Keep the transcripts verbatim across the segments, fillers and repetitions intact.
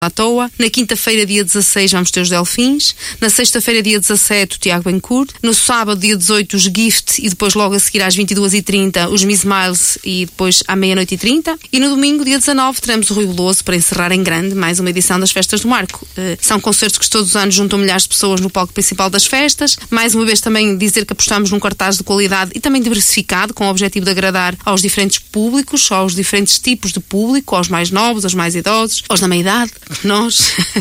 à toa. Na quinta-feira, dia dezasseis, vamos ter os Delfins. Na sexta-feira, dia dezassete, o Tiago Bencourt. No sábado, dia dezoito, os Gift, e depois logo a seguir às vinte e duas e trinta os Miss Miles, e depois à meia-noite e trinta. E no domingo, dia dezanove, teremos o Rui Veloso para encerrar em grande mais uma edição das Festas do Marco. Uh, são concertos que todos os anos juntam milhares de pessoas no palco principal das festas. Mais uma vez também dizer que apostamos num cartaz de qualidade e também diversificado, com o objetivo de agradar aos diferentes públicos, aos diferentes tipos de público, aos mais novos, aos mais idosos, aos da meia-idade, nós.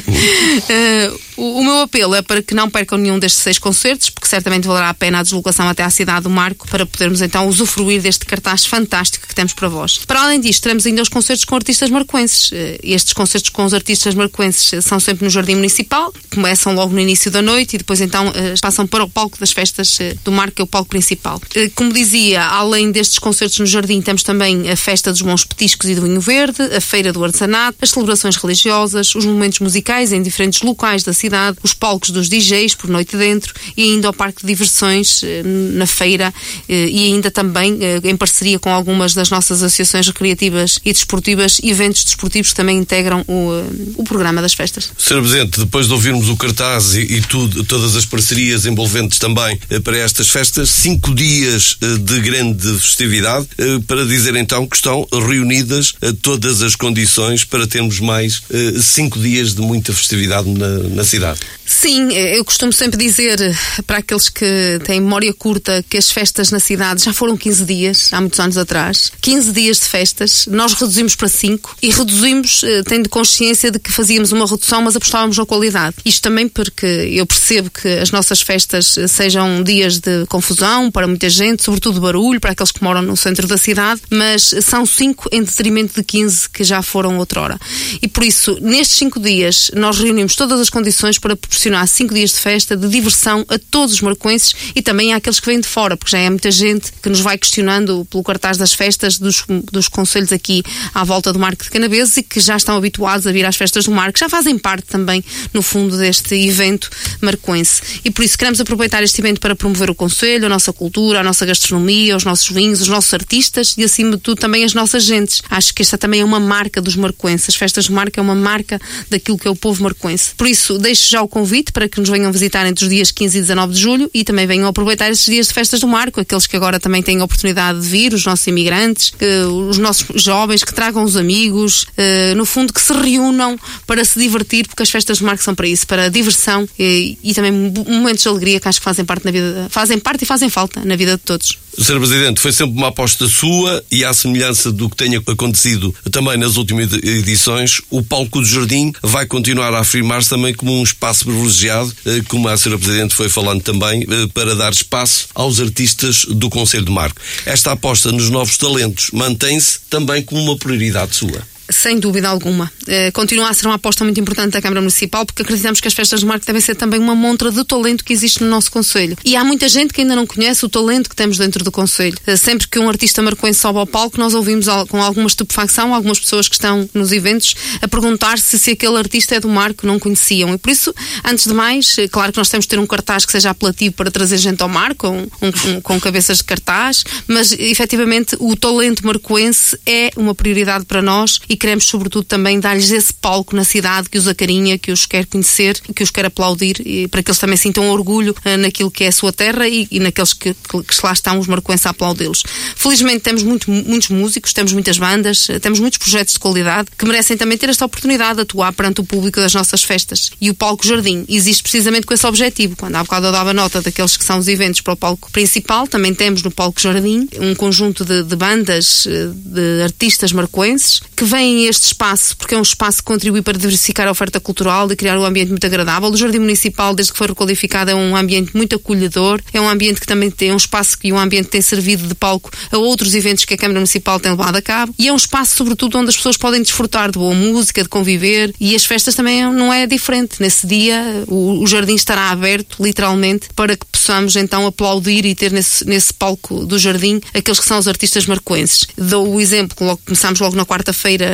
uh, o, o meu apelo é para que não percam nenhum destes seis concertos, porque certamente valerá a pena a deslocação até à cidade do Marco para podermos então usufruir deste cartaz fantástico que temos para vós. Para além disto, teremos ainda os concertos com artistas marcoenses. Uh, estes concertos com os artistas marcoenses são sempre no Jardim Municipal, começam logo no início da noite e depois então uh, passam para o palco das festas uh, do Marco, que é o palco principal. Uh, como dizia, além destes concertos no Jardim, temos também a Festa dos Bons Petiscos e do Vinho Verde, a Feira do Artesanato, as celebrações religiosas, os momentos musicais em diferentes locais da cidade, os palcos dos D Js por noite dentro e ainda o parque de diversões uh, na feira uh, e ainda também uh, em parceria com algumas das nossas associações recreativas e desportivas, eventos desportivos que também integram o, uh, o programa das festas. senhor Presidente, depois de ouvirmos o cartaz e, e tudo, todas as parcerias envolventes também uh, para estas festas, cinco dias uh, de grande festividade, uh, para dizer então que estão reunidas uh, todas as condições para termos mais uh, cinco dias de muita festividade na, na cidade. Sim, eu costumo sempre dizer para aqueles que têm memória curta que as festas na cidade já foram quinze dias, há muitos anos atrás. quinze dias de festas, nós reduzimos para cinco e reduzimos tendo consciência de que fazíamos uma redução, mas apostávamos na qualidade. Isto também porque eu percebo que as nossas festas sejam dias de confusão para muita gente, sobretudo de barulho, para aqueles que moram no centro da cidade, mas são cinco em detrimento de quinze que já foram outrora. E por isso, nestes cinco dias, nós reunimos todas as condições para proporcionar cinco dias de festa, de diversão a todos os marcoenses e também àqueles que vêm de fora, porque já é muita gente que nos vai questionando pelo cartaz das festas dos, dos concelhos aqui à volta do Marco de Canaveses e que já estão habituados a vir às festas do Marco, já fazem parte também, no fundo, deste evento marcoense. E por isso queremos aproveitar este evento para promover o concelho, a nossa cultura, a nossa gastronomia, os nossos vinhos, os nossos artistas e, acima de tudo, também as nossas gentes. Acho que esta também é uma marca dos marcoenses. As festas do Marco é uma marca daquilo que é o povo marcoense. Por isso, deixo já o convite para que nos venham visitar entre os dias quinze e dezanove de julho e também venham aproveitar estes dias de festas do Marco, aqueles que agora também têm a oportunidade de vir, os nossos imigrantes, os nossos jovens, que tragam os amigos, no fundo que se reúnam para se divertir, porque as festas do Marco são para isso, para a diversão e, e também momentos de alegria que acho que fazem parte na vida, fazem parte e fazem falta na vida de todos. senhor Presidente, foi sempre uma aposta sua e à semelhança do que tenha acontecido também nas últimas edições, o palco do Jardim vai continuar a afirmar-se também como um espaço privilegiado, como a senhora Presidente foi falando também, para dar espaço aos artistas do Concelho de Marco. Esta aposta nos novos talentos mantém-se também como uma prioridade sua? Sem dúvida alguma. Uh, continua a ser uma aposta muito importante da Câmara Municipal, porque acreditamos que as festas do Marco devem ser também uma montra do talento que existe no nosso concelho. E há muita gente que ainda não conhece o talento que temos dentro do concelho. Uh, sempre que um artista marcoense sobe ao palco, nós ouvimos al- com alguma estupefacção algumas pessoas que estão nos eventos a perguntar-se se aquele artista é do Marco, não conheciam. E por isso, antes de mais, uh, claro que nós temos de ter um cartaz que seja apelativo para trazer gente ao Marco, um, um, um, com cabeças de cartaz, mas efetivamente o talento marcoense é uma prioridade para nós e queremos sobretudo também dar-lhes esse palco na cidade que os acarinha, que os quer conhecer, que os quer aplaudir, e para que eles também sintam orgulho uh, naquilo que é a sua terra e, e naqueles que, que, que lá estão os marcoenses a aplaudi-los. Felizmente temos muito, muitos músicos, temos muitas bandas, uh, temos muitos projetos de qualidade que merecem também ter esta oportunidade de atuar perante o público das nossas festas. E o Palco Jardim existe precisamente com esse objetivo. Quando há bocado eu dava nota daqueles que são os eventos para o palco principal, também temos no Palco Jardim um conjunto de, de bandas, de artistas marcoenses que vêm a este espaço, porque é um espaço que contribui para diversificar a oferta cultural e criar um ambiente muito agradável. O Jardim Municipal, desde que foi requalificado, é um ambiente muito acolhedor, é um ambiente que também tem um espaço e um ambiente que tem servido de palco a outros eventos que a Câmara Municipal tem levado a cabo, e é um espaço, sobretudo, onde as pessoas podem desfrutar de boa música, de conviver, e as festas também não é diferente. Nesse dia, o, o Jardim estará aberto, literalmente, para que possamos então aplaudir e ter nesse, nesse palco do Jardim aqueles que são os artistas marcoenses. Dou o exemplo, logo, começamos logo na quarta-feira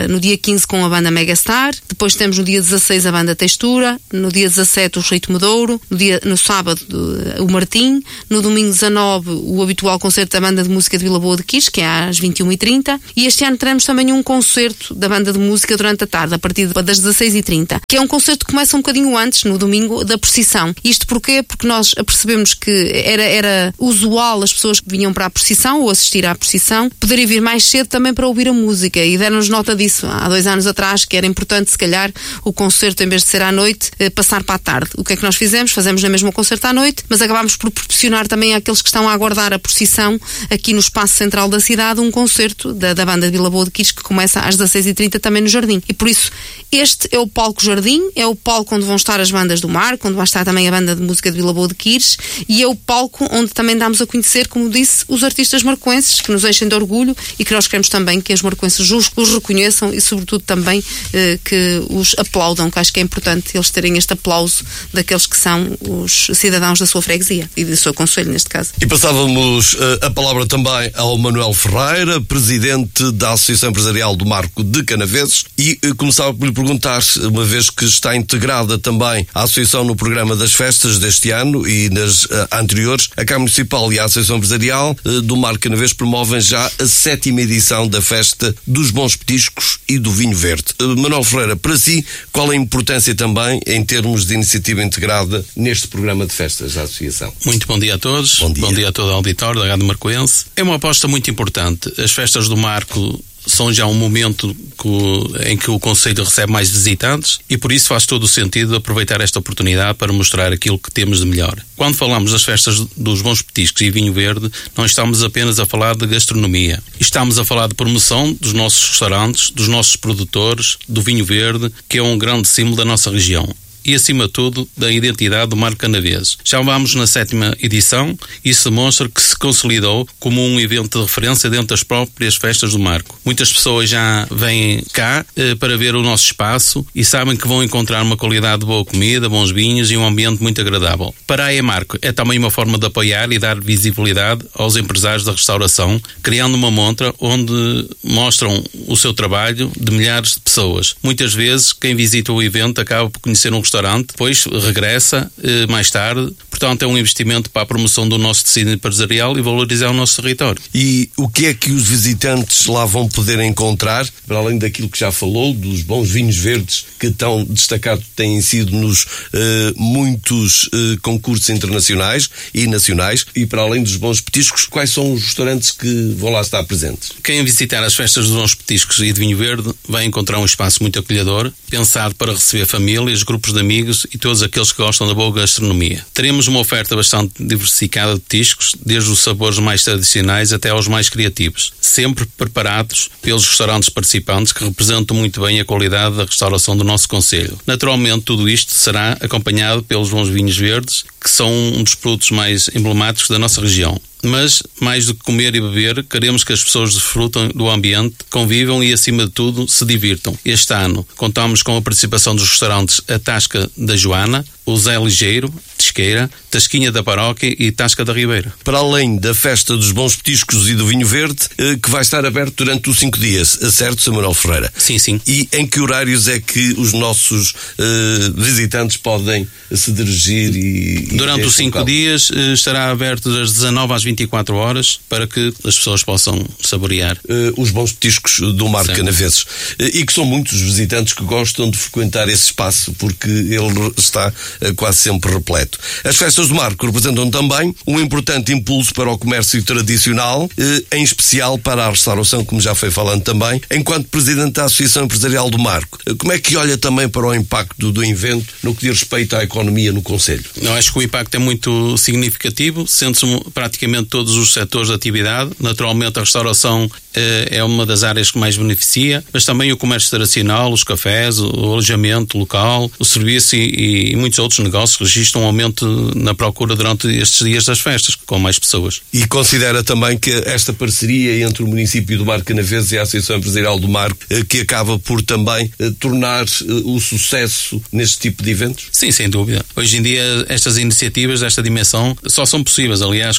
uh, no dia quinze com a banda Megastar, depois temos no dia dezasseis a banda Textura, no dia dezassete o Ritmo de Ouro, no, dia, no sábado uh, o Martim, no domingo dezanove o habitual concerto da banda de música de Vila Boa de Quis, que é às vinte e uma e trinta, e este ano teremos também um concerto da banda de música durante a tarde, a partir das dezasseis e trinta, que é um concerto que começa um bocadinho antes, no domingo, da procissão. Isto porquê? Porque nós percebemos que era, era usual as pessoas que vinham para a procissão ou assistir à procissão poderem vir mais cedo também para ouvir a música, e deram-nos nota disso há dois anos atrás, que era importante se calhar o concerto, em vez de ser à noite, passar para a tarde. O que é que nós fizemos? Fazemos na mesma o concerto à noite, mas acabámos por proporcionar também àqueles que estão a aguardar a procissão aqui no espaço central da cidade um concerto da, da banda de Vila Boa de Quis, que começa às dezasseis e trinta também no Jardim. E por isso este é o palco Jardim, é o palco onde vão estar as bandas do Marco, onde vai estar também a banda de música de Vila Boa de Quires, e é o palco onde também damos a conhecer, como disse, os artistas marcoenses, que nos enchem de orgulho e que nós queremos também que os marcoenses os, os reconheçam e sobretudo também eh, que os aplaudam, que acho que é importante eles terem este aplauso daqueles que são os cidadãos da sua freguesia e do seu concelho, neste caso. E passávamos uh, a palavra também ao Manuel Ferreira, presidente da Associação Empresarial do Marco de Canaveses, e uh, começava por lhe perguntar, uma vez que está integrada também a Associação no programa das festas deste ano e nas uh, anteriores, a Câmara Municipal e a Associação Empresarial uh, do Marco de Canaveses promovem já a sétima edição da Festa dos Bons Petiscos e do Vinho Verde. Uh, Manuel Ferreira, para si, qual é a importância também em termos de iniciativa integrada neste programa de festas da Associação? Muito bom dia a todos, bom dia, bom dia a todo o auditório da Rádio Marcoense. É uma aposta muito importante. As festas do Marco são já um momento que, em que o Concelho recebe mais visitantes e por isso faz todo o sentido aproveitar esta oportunidade para mostrar aquilo que temos de melhor. Quando falamos das festas dos bons petiscos e vinho verde, não estamos apenas a falar de gastronomia. Estamos a falar de promoção dos nossos restaurantes, dos nossos produtores, do vinho verde, que é um grande símbolo da nossa região. E, acima de tudo, da identidade do Marco Canaveses. Já vamos na sétima edição e isso demonstra que se consolidou como um evento de referência dentro das próprias festas do Marco. Muitas pessoas já vêm cá eh, para ver o nosso espaço e sabem que vão encontrar uma qualidade de boa comida, bons vinhos e um ambiente muito agradável. Para a Emarco é também uma forma de apoiar e dar visibilidade aos empresários da restauração, criando uma montra onde mostram o seu trabalho de milhares de pessoas. Muitas vezes, quem visita o evento acaba por conhecer um restaurante, depois regressa eh, mais tarde. Portanto, é um investimento para a promoção do nosso tecido empresarial e valorizar o nosso território. E o que é que os visitantes lá vão poder encontrar, para além daquilo que já falou, dos bons vinhos verdes que tão destacados têm sido nos eh, muitos eh, concursos internacionais e nacionais, e para além dos bons petiscos, quais são os restaurantes que vão lá estar presentes? Quem visitar as festas dos bons petiscos e de vinho verde vai encontrar um espaço muito acolhedor, pensado para receber famílias, grupos de amigos e todos aqueles que gostam da boa gastronomia. Teremos uma oferta bastante diversificada de petiscos, desde os sabores mais tradicionais até aos mais criativos, sempre preparados pelos restaurantes participantes que representam muito bem a qualidade da restauração do nosso concelho. Naturalmente, tudo isto será acompanhado pelos bons vinhos verdes, que são um dos produtos mais emblemáticos da nossa região. Mas, mais do que comer e beber, queremos que as pessoas desfrutem do ambiente, convivam e, acima de tudo, se divirtam. Este ano, contamos com a participação dos restaurantes A Tasca da Joana, o Zé Ligeiro, Tisqueira, Tasquinha da Paróquia e Tasca da Ribeira. Para além da Festa dos Bons Petiscos e do Vinho Verde, que vai estar aberto durante os cinco dias, certo, Samuel Ferreira? Sim, sim. E em que horários é que os nossos uh, visitantes podem se dirigir e... Durante os cinco dias uh, estará aberto das dezanove às vinte e quatro horas para que as pessoas possam saborear uh, os bons petiscos do Marco de Canaveses. Uh, e que são muitos os visitantes que gostam de frequentar esse espaço porque ele está uh, quase sempre repleto. As festas do Marco representam também um importante impulso para o comércio tradicional, uh, em especial para a restauração, como já foi falando também. Enquanto presidente da Associação Empresarial do Marco, uh, como é que olha também para o impacto do evento no que diz respeito à economia no concelho? Eu acho que o impacto é muito significativo, sente-se praticamente todos os setores de atividade. Naturalmente a restauração eh, é uma das áreas que mais beneficia, mas também o comércio tradicional, os cafés, o alojamento local, o serviço e, e muitos outros negócios registram um aumento na procura durante estes dias das festas, com mais pessoas. E considera também que esta parceria entre o município do Marco de Canaveses e a Associação Empresarial do Marco, eh, que acaba por também eh, tornar eh, o sucesso neste tipo de eventos? Sim, sem dúvida. Hoje em dia estas iniciativas desta dimensão só são possíveis, aliás, quando existe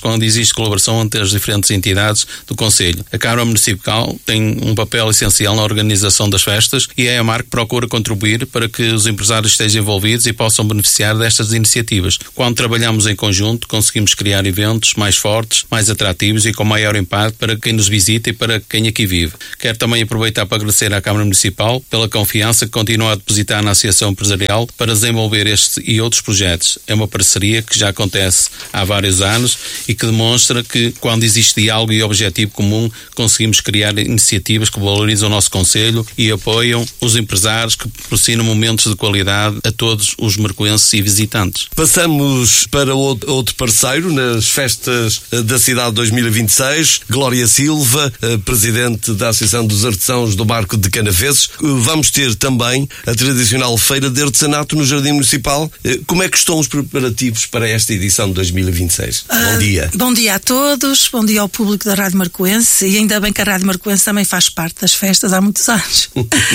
existe colaboração entre as diferentes entidades do Conselho. A Câmara Municipal tem um papel essencial na organização das festas e a EMAR que procura contribuir para que os empresários estejam envolvidos e possam beneficiar destas iniciativas. Quando trabalhamos em conjunto, conseguimos criar eventos mais fortes, mais atrativos e com maior impacto para quem nos visita e para quem aqui vive. Quero também aproveitar para agradecer à Câmara Municipal pela confiança que continua a depositar na Associação Empresarial para desenvolver este e outros projetos. É uma parceria que já acontece há vários anos e que demonstra que, quando existe diálogo e objetivo comum, conseguimos criar iniciativas que valorizam o nosso Concelho e apoiam os empresários, que proporcionam momentos de qualidade a todos os marcoenses e visitantes. Passamos para outro parceiro nas festas da cidade dois mil e vinte e seis, Glória Silva, presidente da Associação dos Artesãos do Marco de Canaveses. Vamos ter também a tradicional Feira de Artesanato no Jardim Municipal. Como é que estão os preparativos para esta edição de dois mil e vinte e seis? Uh, bom dia. Bom dia a todos, bom dia ao público da Rádio Marcoense, e ainda bem que a Rádio Marcoense também faz parte das festas há muitos anos.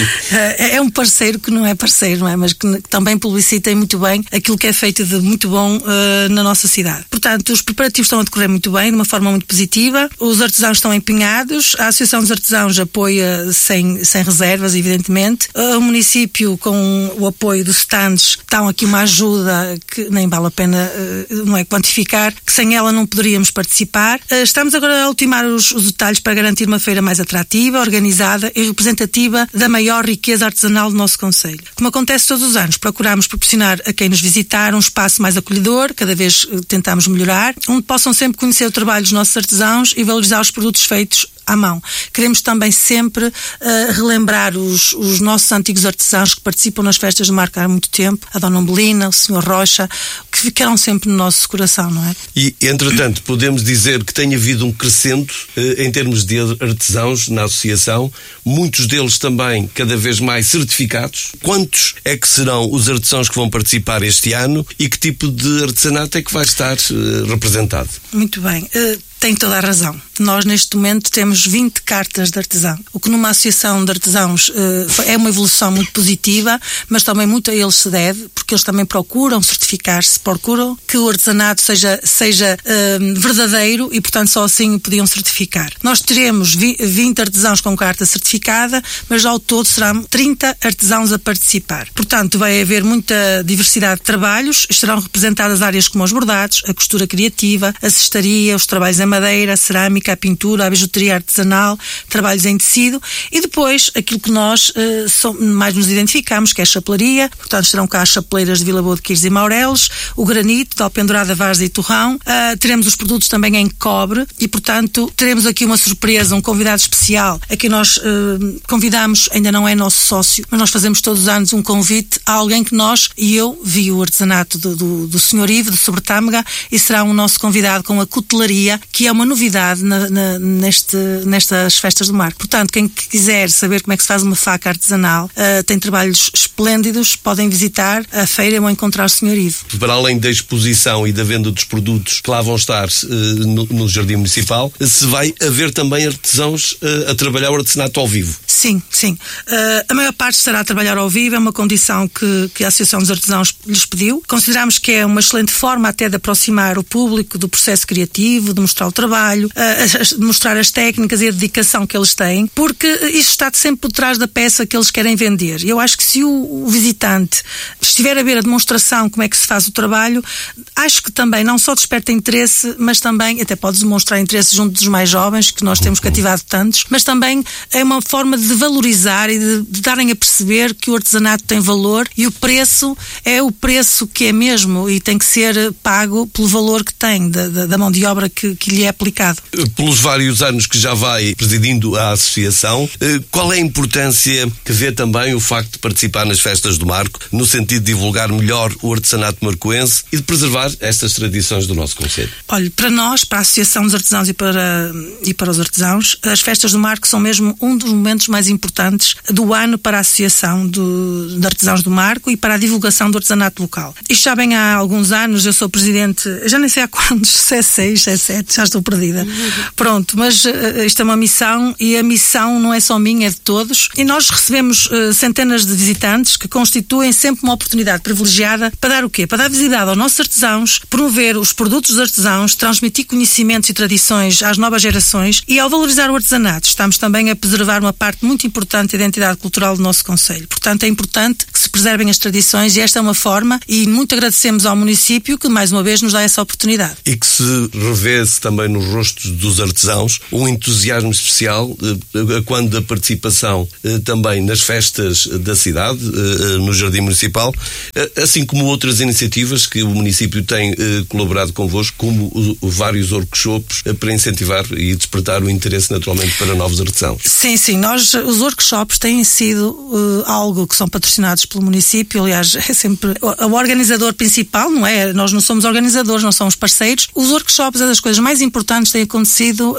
É um parceiro que não é parceiro, não é? Mas que também publicita muito bem aquilo que é feito de muito bom uh, na nossa cidade. Portanto, os preparativos estão a decorrer muito bem, de uma forma muito positiva. Os artesãos estão empenhados, a Associação dos Artesãos apoia sem, sem reservas, evidentemente. O município, com o apoio dos stands, estão aqui uma ajuda que nem vale a pena uh, não é, quantificar, que sem ela não poderíamos participar. Uh, estamos agora a ultimar os, os detalhes para garantir uma feira mais atrativa, organizada e representativa da maior riqueza artesanal do nosso concelho. Como acontece todos os anos, procuramos proporcionar a quem nos visitar um espaço mais acolhedor, cada vez tentamos melhorar, onde possam sempre conhecer o trabalho dos nossos artesãos e valorizar os produtos feitos à mão. Queremos também sempre uh, relembrar os, os nossos antigos artesãos que participam nas festas do Marco há muito tempo, a Dona Umbelina, o senhor Rocha, que ficaram sempre no nosso coração, não é? E, entretanto, podemos dizer que tem havido um crescente uh, em termos de artesãos na associação, muitos deles também cada vez mais certificados. Quantos é que serão os artesãos que vão participar este ano e que tipo de artesanato é que vai estar uh, representado? Muito bem. Uh, Tem toda a razão. Nós, neste momento, temos vinte cartas de artesão. O que numa associação de artesãos uh, é uma evolução muito positiva, mas também muito a eles se deve, porque eles também procuram certificar-se, procuram que o artesanato seja, seja uh, verdadeiro e, portanto, só assim o podiam certificar. Nós teremos vinte artesãos com carta certificada, mas ao todo serão trinta artesãos a participar. Portanto, vai haver muita diversidade de trabalhos, estarão representadas áreas como os bordados, a costura criativa, a cestaria, os trabalhos em madeira, a cerâmica, a pintura, a bijuteria artesanal, trabalhos em tecido e depois aquilo que nós uh, som, mais nos identificamos, que é a chapelaria. Portanto, estarão cá as chapeleiras de Vila Boa de Quires e Maureles, o granito, de Alpendurada, Várzea e Torrão. Uh, teremos os produtos também em cobre e, portanto, teremos aqui uma surpresa, um convidado especial a quem nós uh, convidamos, ainda não é nosso sócio, mas nós fazemos todos os anos um convite a alguém que nós, e eu, vi o artesanato do, do, do senhor Ivo, de Sobretâmega, e será um nosso convidado com a cutelaria, que é uma novidade na, na, neste, nestas festas do Marco. Portanto, quem quiser saber como é que se faz uma faca artesanal, uh, tem trabalhos esplêndidos, podem visitar a feira e vão encontrar o senhor Ivo. Para além da exposição e da venda dos produtos que lá vão estar uh, no, no Jardim Municipal, se vai haver também artesãos uh, a trabalhar o artesanato ao vivo? Sim, sim. Uh, a maior parte estará a trabalhar ao vivo, é uma condição que, que a Associação dos Artesãos lhes pediu. Consideramos que é uma excelente forma até de aproximar o público do processo criativo, de mostrar o trabalho, uh, de mostrar as técnicas e a dedicação que eles têm, porque isso está sempre por trás da peça que eles querem vender. Eu acho que se o, o visitante estiver a ver a demonstração como é que se faz o trabalho, acho que também não só desperta interesse, mas também até pode demonstrar interesse junto dos mais jovens, que nós temos cativado tantos, mas também é uma forma de valorizar e de, de darem a perceber que o artesanato tem valor e o preço é o preço que é mesmo e tem que ser pago pelo valor que tem, da, da, da mão de obra que, que lhe é aplicado. Pelos vários anos que já vai presidindo a associação, qual é a importância que vê também o facto de participar nas festas do Marco, no sentido de divulgar melhor o artesanato marcoense e de preservar estas tradições do nosso concelho? Olha, para nós, para a Associação dos Artesãos e para, e para os artesãos, as festas do Marco são mesmo um dos momentos mais importantes do ano para a Associação do, de Artesãos do Marco e para a divulgação do artesanato local. Isto já vem há alguns anos, eu sou presidente, já nem sei há quantos, se é seis, se é sete, já, estou perdida. Pronto, mas uh, isto é uma missão e a missão não é só minha, é de todos. E nós recebemos uh, centenas de visitantes que constituem sempre uma oportunidade privilegiada para dar o quê? Para dar visibilidade aos nossos artesãos, promover os produtos dos artesãos, transmitir conhecimentos e tradições às novas gerações e ao valorizar o artesanato, estamos também a preservar uma parte muito importante da identidade cultural do nosso concelho. Portanto, é importante que se preservem as tradições e esta é uma forma e muito agradecemos ao município que mais uma vez nos dá essa oportunidade. E que se revê-se também nos rostos dos artesãos um entusiasmo especial eh, quando a participação eh, também nas festas da cidade, eh, no Jardim Municipal, eh, assim como outras iniciativas que o município tem eh, colaborado convosco, como o, o vários workshops eh, para incentivar e despertar o interesse naturalmente para novos artesãos. Sim, sim, nós, os workshops têm sido uh, algo que são patrocinados pelo município, aliás, é sempre o, o organizador principal, não é? Nós não somos organizadores, não somos parceiros. Os workshops é das coisas mais importantes que têm acontecido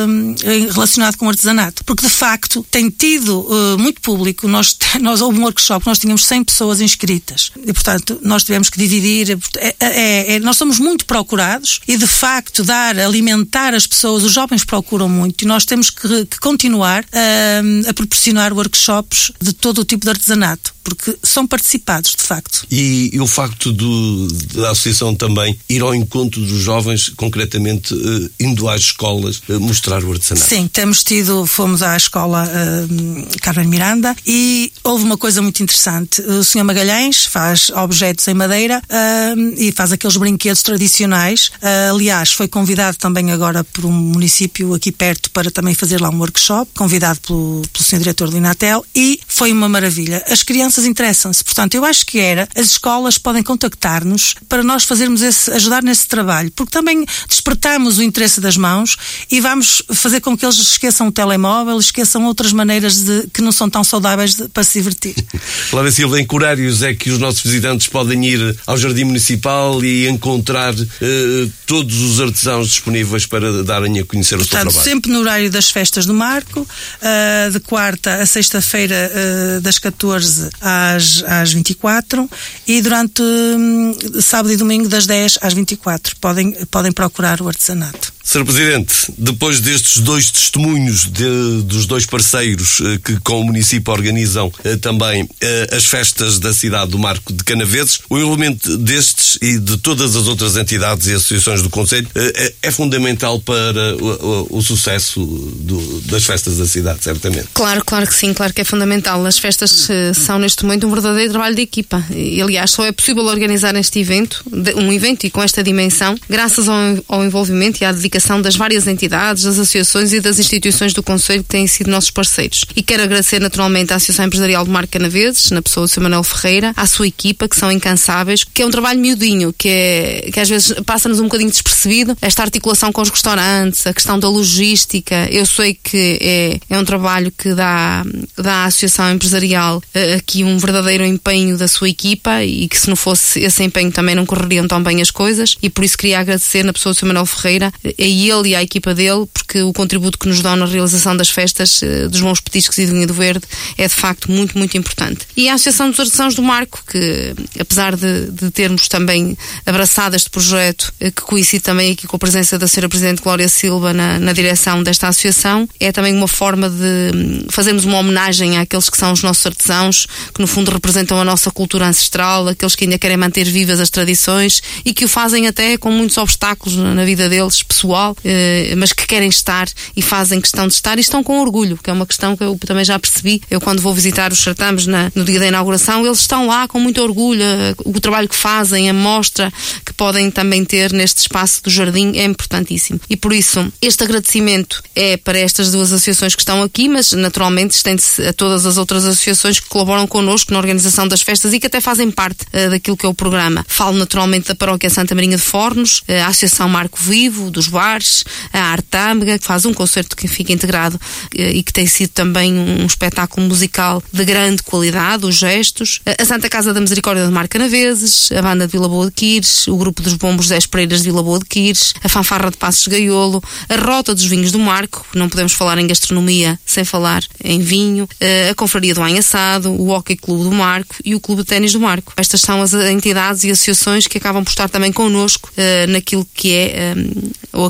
uh, relacionado com o artesanato, porque de facto tem tido uh, muito público. Nós, nós houve um workshop, nós tínhamos cem pessoas inscritas e, portanto, nós tivemos que dividir. É, é, é, nós somos muito procurados e, de facto, dar, alimentar as pessoas, os jovens procuram muito e nós temos que, que continuar uh, a proporcionar workshops de todo o tipo de artesanato, porque são participados, de facto. E, e o facto do, da associação também ir ao encontro dos jovens, concretamente uh, indo às escolas uh, mostrar o artesanato. Sim, temos tido, fomos à escola uh, Carmen Miranda e houve uma coisa muito interessante. O senhor Magalhães faz objetos em madeira uh, e faz aqueles brinquedos tradicionais. Uh, aliás, foi convidado também agora por um município aqui perto para também fazer lá um workshop, convidado pelo, pelo senhor diretor do Inatel, e foi uma maravilha. As crianças interessam-se, portanto, eu acho que era, as escolas podem contactar-nos para nós fazermos esse, ajudar nesse trabalho, porque também despertamos o interesse das mãos e vamos fazer com que eles esqueçam o telemóvel, esqueçam outras maneiras de, que não são tão saudáveis de, para se divertir. Cláudia Silva, em que horários é que os nossos visitantes podem ir ao Jardim Municipal e encontrar uh, todos os artesãos disponíveis para darem a conhecer portanto, o seu trabalho? Sempre no horário das festas do Marco, uh, de quarta a sexta-feira, uh, das catorze às, às vinte e quatro e durante um, sábado e domingo das dez às vinte e quatro. Podem, podem procurar o artesanato. senhor Presidente, depois destes dois testemunhos de, dos dois parceiros eh, que com o município organizam eh, também eh, as festas da cidade do Marco de Canaveses, o envolvimento destes e de todas as outras entidades e associações do concelho eh, é fundamental para o, o, o sucesso do, das festas da cidade, certamente. Claro, claro que sim, claro que é fundamental. As festas eh, são neste momento um verdadeiro trabalho de equipa e, aliás, só é possível organizar este evento, um evento e com esta dimensão, graças ao, ao envolvimento e à dedicação das várias entidades, das associações e das instituições do concelho que têm sido nossos parceiros. E quero agradecer naturalmente à Associação Empresarial do Marco Canaveses, na pessoa do senhor Manuel Ferreira, à sua equipa, que são incansáveis, que é um trabalho miudinho, que, é, que às vezes passa-nos um bocadinho despercebido, esta articulação com os restaurantes, a questão da logística. Eu sei que é, é um trabalho que dá, dá à Associação Empresarial aqui um verdadeiro empenho da sua equipa e que se não fosse esse empenho também não correriam tão bem as coisas, e por isso queria agradecer na pessoa do senhor Manuel Ferreira a ele e à equipa dele, porque o contributo que nos dão na realização das festas dos bons petiscos e do vinho do verde é de facto muito, muito importante. E a Associação dos Artesãos do Marco, que apesar de, de termos também abraçado este projeto, que coincide também aqui com a presença da senhora Presidente Cláudia Silva na, na direção desta associação, é também uma forma de fazermos uma homenagem àqueles que são os nossos artesãos, que no fundo representam a nossa cultura ancestral, aqueles que ainda querem manter vivas as tradições e que o fazem até com muitos obstáculos na vida deles, pessoal, mas que querem estar e fazem questão de estar e estão com orgulho, que é uma questão que eu também já percebi. Eu, quando vou visitar os certames na, no dia da inauguração, eles estão lá com muito orgulho. O trabalho que fazem, a mostra que podem também ter neste espaço do jardim é importantíssimo. E por isso, este agradecimento é para estas duas associações que estão aqui, mas naturalmente estende-se a todas as outras associações que colaboram connosco na organização das festas e que até fazem parte uh, daquilo que é o programa. Falo naturalmente da Paróquia Santa Marinha de Fornos, uh, a Associação Marco Vivo, dos bares, a Artâmega, que faz um concerto que fica integrado uh, e que tem sido também um espetáculo musical de grande qualidade, os gestos, uh, a Santa Casa da Misericórdia de Marco Canaveses, a Banda de Vila Boa de Quires, o Grupo dos Bombos José Pereiras de Vila Boa de Quires, a Fanfarra de Passos de Gaiolo, a Rota dos Vinhos do Marco, não podemos falar em gastronomia sem falar em vinho, uh, a Confraria do Anhaçado, o Hockey Clube do Marco e o Clube de Ténis do Marco. Estas são as entidades e associações que acabam por estar também connosco uh, naquilo que é um,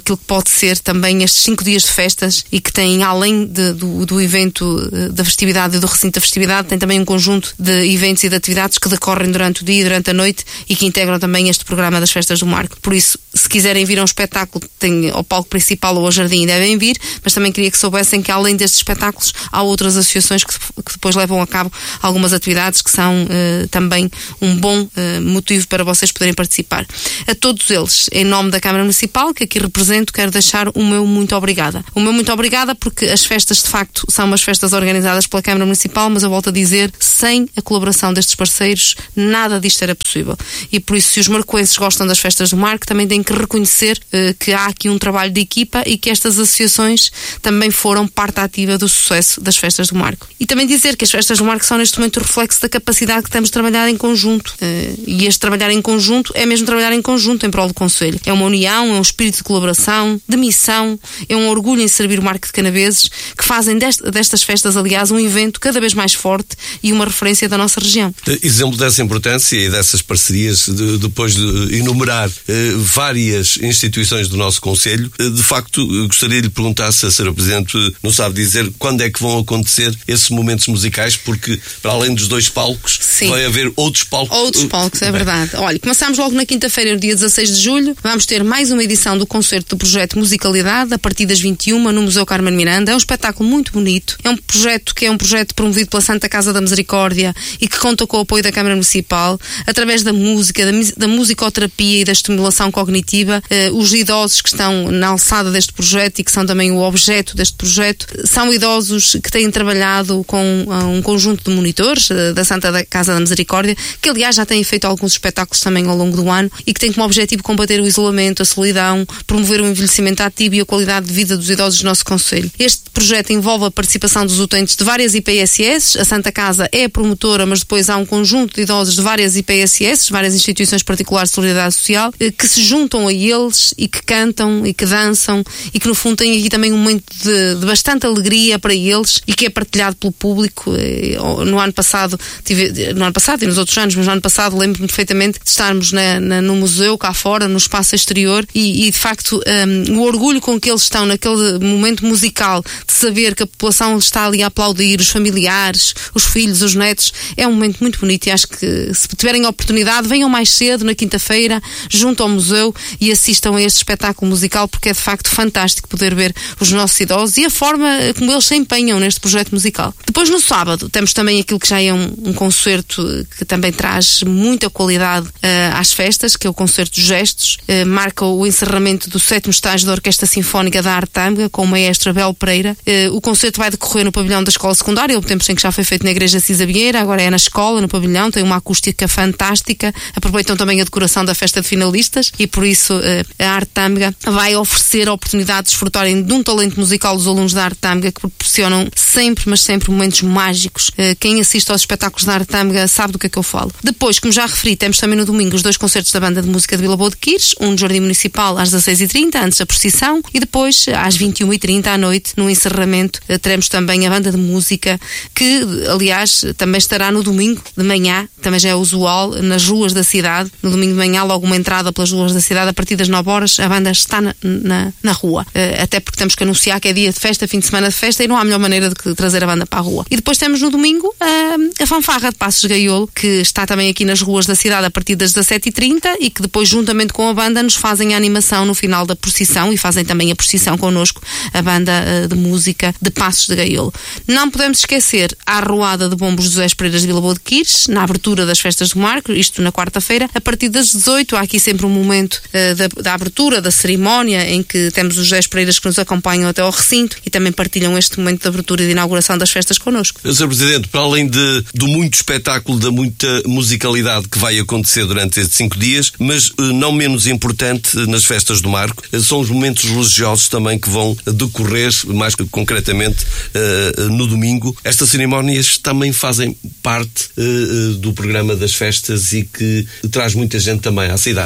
aquilo que pode ser também estes cinco dias de festas e que tem, além de, do, do evento da festividade e do recinto da festividade, tem também um conjunto de eventos e de atividades que decorrem durante o dia e durante a noite e que integram também este programa das Festas do Marco. Por isso, se quiserem vir a um espetáculo, tem ao palco principal ou ao jardim, devem vir, mas também queria que soubessem que além destes espetáculos há outras associações que, que depois levam a cabo algumas atividades que são uh, também um bom uh, motivo para vocês poderem participar. A todos eles, em nome da Câmara Municipal, que aqui represento, quero deixar o meu muito obrigada. O meu muito obrigada porque as festas, de facto, são umas festas organizadas pela Câmara Municipal, mas eu volto a dizer, sem a colaboração destes parceiros, nada disto era possível. E por isso, se os marcoenses gostam das Festas do Marco, também têm que reconhecer uh, que há aqui um trabalho de equipa e que estas associações também foram parte ativa do sucesso das Festas do Marco. E também dizer que as Festas do Marco são neste momento o reflexo da capacidade que temos de trabalhar em conjunto. Uh, e este trabalhar em conjunto é mesmo trabalhar em conjunto em prol do Conselho. É uma união, é um espírito de colaboração, de missão, é um orgulho em servir o Marco de Canaveses, que fazem dest, destas festas, aliás, um evento cada vez mais forte e uma referência da nossa região. Exemplo dessa importância e dessas parcerias, de, depois de enumerar eh, várias instituições do nosso Conselho, eh, de facto, gostaria de lhe perguntar se a senhora Presidente não sabe dizer quando é que vão acontecer esses momentos musicais, porque para além dos dois palcos, sim, vai haver outros palcos. Outros palcos, é verdade. Olha, começamos logo na quinta-feira, no dia dezasseis de julho, vamos ter mais uma edição do concerto do projeto Musicalidade, a partir das vinte e uma, no Museu Carmen Miranda. É um espetáculo muito bonito. É um projeto que é um projeto promovido pela Santa Casa da Misericórdia e que conta com o apoio da Câmara Municipal, através da música, da, da musicoterapia e da estimulação cognitiva. Eh, os idosos que estão na alçada deste projeto e que são também o objeto deste projeto, são idosos que têm trabalhado com uh, um conjunto de monitores uh, da Santa Casa da Misericórdia, que aliás já têm feito alguns espetáculos também ao longo do ano e que têm como objetivo combater o isolamento, a solidão, promover o envelhecimento ativo e a qualidade de vida dos idosos do nosso Concelho. Este projeto envolve a participação dos utentes de várias I P S S. A Santa Casa é a promotora, mas depois há um conjunto de idosos de várias I P S S, várias instituições particulares de solidariedade social, que se juntam a eles e que cantam e que dançam e que no fundo têm aqui também um momento de, de bastante alegria para eles e que é partilhado pelo público. No ano passado, tive, no ano passado e nos outros anos, mas no ano passado lembro-me perfeitamente de estarmos na, na, no museu, cá fora, no espaço exterior e, e de facto um, o orgulho com que eles estão naquele momento musical, de saber que a população está ali a aplaudir, os familiares, os filhos, os netos, é um momento muito bonito e acho que se tiverem a oportunidade, venham mais cedo, na quinta-feira, junto ao museu e assistam a este espetáculo musical, porque é de facto fantástico poder ver os nossos idosos e a forma como eles se empenham neste projeto musical. Depois, no sábado, temos também aquilo que já é um, um concerto que também traz muita qualidade uh, às festas, que é o Concerto dos Gestos. Uh, marca o encerramento do sétimo estágio da Orquestra Sinfónica da Arte Tâmega, com o maestro Abel Pereira. Uh, o concerto vai decorrer no pavilhão da Escola Secundária, houve tempos em que já foi feito na Igreja Cisa Vieira, agora é na escola, no pavilhão, tem uma acústica fantástica, aproveitam também a decoração da festa de finalistas e por isso uh, a Arte Tâmega vai oferecer a oportunidade de desfrutarem de um talento musical dos alunos da Arte Tâmega, que proporcionam sempre, mas sempre momentos mágicos. Uh, quem assiste aos espetáculos da Arte Tâmega sabe do que é que eu falo. Depois, como já referi, temos também no domingo os dois concertos da Banda de Música de Vila Boa de Quires, um no Jardim Municipal às dezasseis e trinta, antes da procissão, e depois às vinte e uma e trinta à noite, no encerramento, uh, teremos também a Banda de Música, que aliás também estará no domingo de manhã, também já é usual, nas ruas da cidade. No domingo de manhã, logo uma entrada pelas ruas da cidade, a partir das nove horas, a banda está na, na, na rua. Uh, até porque temos que anunciar que é dia de festa, fim de semana de festa, e não há melhor maneira de que trazer a banda para a rua. E depois temos no domingo uh, a fanfarra de Passos de Gaiolo, que está também aqui nas ruas da cidade a partir das dezassete e trinta e que depois, juntamente com a banda, nos fazem a animação no final da procissão e fazem também a procissão connosco, a banda uh, de música de Passos de Gaiolo. Não podemos esquecer a arruada de bombos José Pereiras de Vila Boa de Quires, na abertura das festas do Marco, isto na quarta-feira, a partir das dezoito. Há aqui sempre um momento uh, da, da abertura, da cerimónia, em que temos os José Pereiras que nos acompanham até ao recinto e também partilham este momento de abertura e de inauguração das festas connosco. senhor Presidente, para além de, do muito espetáculo, da muita musicalidade que vai acontecer durante estes cinco dias, mas uh, não menos importante uh, nas festas do Marco, uh, são os momentos religiosos também que vão decorrer, mais concretamente, uh, no domingo. Estas cerimónias também fazem parte uh, do programa das festas e que traz muita gente também à cidade.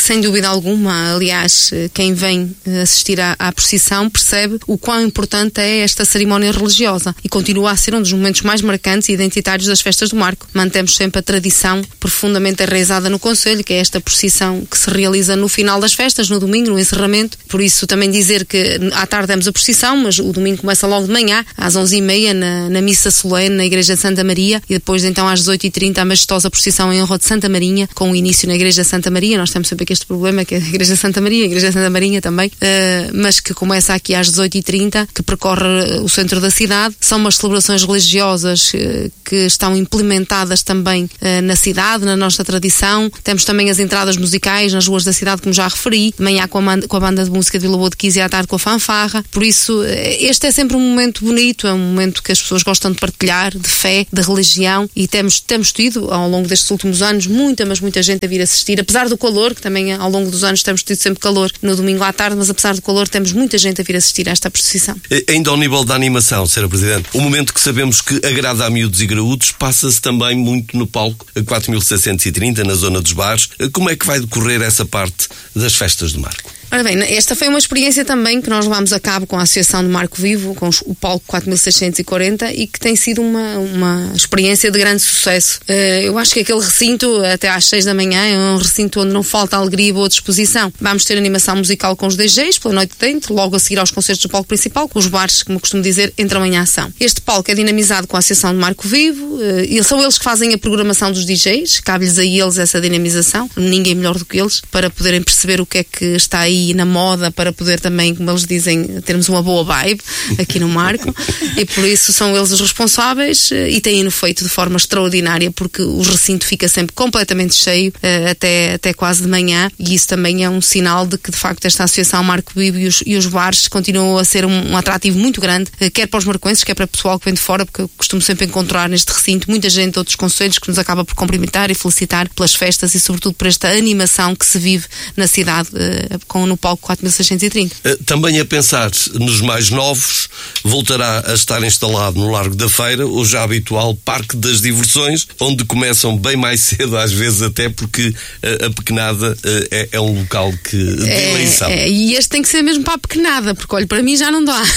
Sem dúvida alguma. Aliás, quem vem assistir à, à procissão percebe o quão importante é esta cerimónia religiosa e continua a ser um dos momentos mais marcantes e identitários das festas do Marco. Mantemos sempre a tradição profundamente enraizada no concelho, que é esta procissão que se realiza no final das festas, no domingo, no encerramento. Por isso também dizer que à tarde demos a procissão, mas o domingo começa logo de manhã, às onze e meia, na, na missa solene na Igreja de Santa Maria, e depois então às dezoito e trinta a majestosa procissão em honra de Santa Marinha, com o início na Igreja de Santa Maria. Nós temos sempre aqui este problema, que é a Igreja de Santa Maria, a Igreja de Santa Marinha também, uh, mas que começa aqui às dezoito e trinta, que percorre o centro da cidade. São umas celebrações religiosas uh, que estão implementadas também uh, na cidade, na nossa tradição. Temos também as entradas musicais nas ruas da cidade, como já referi, de manhã com a, com a banda de música de Vila Boa de Quis e à tarde com a fanfarra. Por isso, este é sempre um momento bonito, é um momento que as pessoas gostam de partilhar, de fé, de religião, e temos, temos tido, ao longo destes últimos anos, muita, mas muita gente a vir assistir, apesar do calor, que também ao longo dos anos temos tido sempre calor no domingo à tarde, mas apesar do calor temos muita gente a vir assistir a esta procissão. Ainda ao nível da animação, senhora Presidente, o momento que sabemos que agrada a miúdos e graúdos passa-se também muito no palco quatro mil seiscentos e trinta, na zona dos bares. Como é que vai decorrer essa parte das festas do Marco? Ora bem, esta foi uma experiência também que nós levámos a cabo com a Associação do Marco Vivo, com o palco quatro mil seiscentos e quarenta, e que tem sido uma, uma experiência de grande sucesso. Eu acho que aquele recinto, até às seis da manhã, é um recinto onde não falta alegria e boa disposição. Vamos ter animação musical com os D Js pela noite dentro, logo a seguir aos concertos do palco principal, com os bares, como eu costumo dizer, entram em ação. Este palco é dinamizado com a Associação do Marco Vivo, e são eles que fazem a programação dos D Js, cabe-lhes a eles essa dinamização, ninguém melhor do que eles, para poderem perceber o que é que está aí na moda, para poder também, como eles dizem, termos uma boa vibe aqui no Marco, e por isso são eles os responsáveis, e têm-no feito de forma extraordinária, porque o recinto fica sempre completamente cheio, até, até quase de manhã, e isso também é um sinal de que de facto esta Associação Marco Vivo e os, e os bares continuam a ser um, um atrativo muito grande, quer para os marcoenses, quer para o pessoal que vem de fora, porque eu costumo sempre encontrar neste recinto muita gente de outros concelhos que nos acaba por cumprimentar e felicitar pelas festas e sobretudo por esta animação que se vive na cidade, com, no palco quatro mil seiscentos e trinta. Também a pensar nos mais novos, voltará a estar instalado no Largo da Feira o já habitual Parque das Diversões, onde começam bem mais cedo, às vezes até porque a, a pequenada é, é um local que, de é, eleição. É, e este tem que ser mesmo para a pequenada, porque olha, para mim já não dá.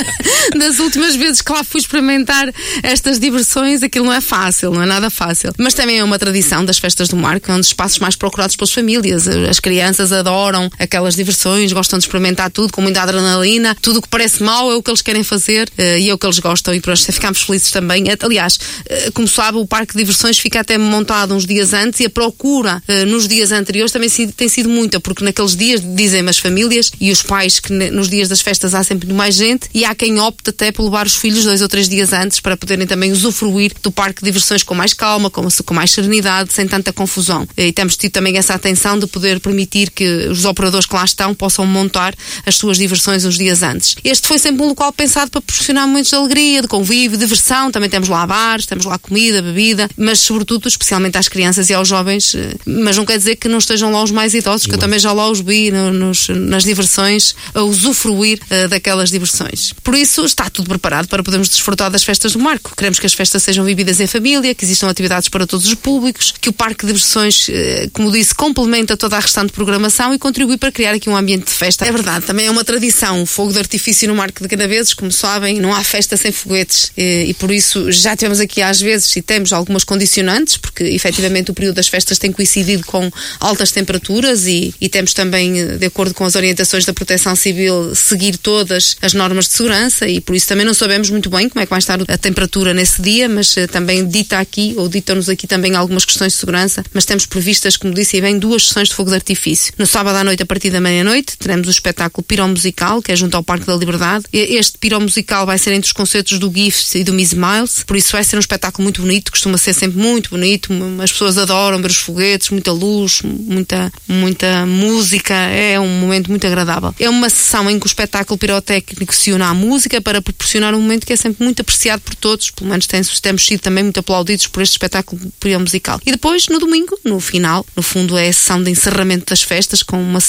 Das últimas vezes que lá fui experimentar estas diversões, aquilo não é fácil, não é nada fácil. Mas também é uma tradição das festas do Marco, é um dos espaços mais procurados pelas famílias. As crianças adoram aquelas diversões, gostam de experimentar tudo com muita adrenalina, tudo o que parece mau é o que eles querem fazer, uh, e é o que eles gostam, e por isso ficamos felizes também. Aliás, uh, como sabe, o parque de diversões fica até montado uns dias antes, e a procura uh, nos dias anteriores também si, tem sido muita, porque naqueles dias, dizem-me as famílias e os pais, que ne, nos dias das festas há sempre mais gente, e há quem opte até por levar os filhos dois ou três dias antes para poderem também usufruir do parque de diversões com mais calma, com, com mais serenidade, sem tanta confusão. E temos tido também essa atenção de poder permitir que os operadores que lá estão possam montar as suas diversões uns dias antes. Este foi sempre um local pensado para proporcionar momentos de alegria, de convívio, de diversão. Também temos lá bares, temos lá comida, bebida, mas sobretudo, especialmente às crianças e aos jovens, mas não quer dizer que não estejam lá os mais idosos, que eu também já lá os vi nos, nas diversões, a usufruir uh, daquelas diversões. Por isso, está tudo preparado para podermos desfrutar das festas do Marco. Queremos que as festas sejam vividas em família, que existam atividades para todos os públicos, que o parque de diversões, uh, como disse, complementa toda a restante programação e contribui para criar aqui um ambiente de festa. É verdade, também é uma tradição, o fogo de artifício no Marco de Canaveses, como sabem, não há festa sem foguetes, e, e por isso já tivemos aqui às vezes, e temos algumas condicionantes, porque efetivamente o período das festas tem coincidido com altas temperaturas, e, e temos também, de acordo com as orientações da Proteção Civil, seguir todas as normas de segurança, e por isso também não sabemos muito bem como é que vai estar a temperatura nesse dia, mas uh, também dita aqui, ou ditam-nos aqui também algumas questões de segurança, mas temos previstas, como disse bem, duas sessões de fogo de artifício. No sábado à noite, a partir da meia-noite, teremos o espetáculo Piromusical, que é junto ao Parque da Liberdade. Este Piromusical vai ser entre os concertos do Gifts e do Miss Miles, por isso vai ser um espetáculo muito bonito, costuma ser sempre muito bonito, as pessoas adoram ver os foguetes, muita luz, muita, muita música, é um momento muito agradável. É uma sessão em que o espetáculo pirotécnico se une à música para proporcionar um momento que é sempre muito apreciado por todos, pelo menos temos, temos sido também muito aplaudidos por este espetáculo piromusical. E depois, no domingo, no final, no fundo é a sessão de encerramento das festas, com uma sessão de fogo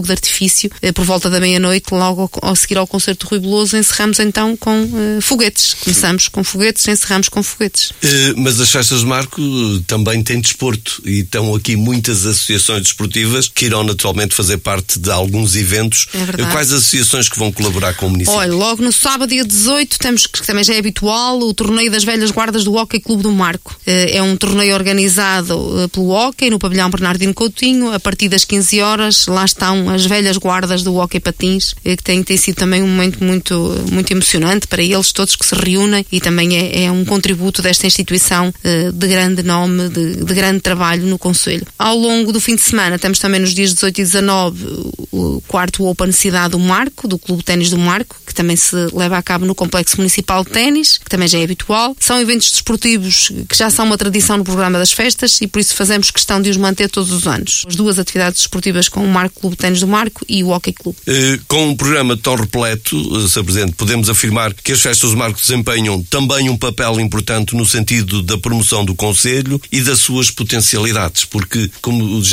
fogo de artifício por volta da meia-noite, logo ao, ao seguir ao concerto do Rui Veloso, encerramos então com uh, foguetes. Começamos com foguetes, encerramos com foguetes. Uh, mas as festas de Marco também têm desporto e estão aqui muitas associações desportivas que irão naturalmente fazer parte de alguns eventos. É verdade. Quais associações que vão colaborar com o município? Olha, logo no sábado, dia dezoito, temos, que também já é habitual, o torneio das velhas guardas do Hóquei Clube do Marco. É um torneio organizado pelo Hóquei, no pavilhão Bernardino Coutinho, a partir das quinze horas, lá estão as velhas guardas do Hóquei Patins, que tem, tem sido também um momento muito, muito emocionante para eles todos que se reúnem, e também é, é um contributo desta instituição de grande nome, de, de grande trabalho no concelho. Ao longo do fim de semana, temos também nos dias dezoito e dezanove o quarto Open Cidade do Marco, do Clube de Ténis do Marco, que também se leva a cabo no Complexo Municipal de Ténis, que também já é habitual. São eventos desportivos que já são uma tradição no programa das festas e por isso fazemos questão de os manter todos os anos. As duas atividades desportivas com o Marco Clube de Ténis do Marco e o Hóquei Clube. Eh, com um programa tão repleto, senhor Presidente, podemos afirmar que as festas do Marco desempenham também um papel importante no sentido da promoção do concelho e das suas potencialidades, porque, como já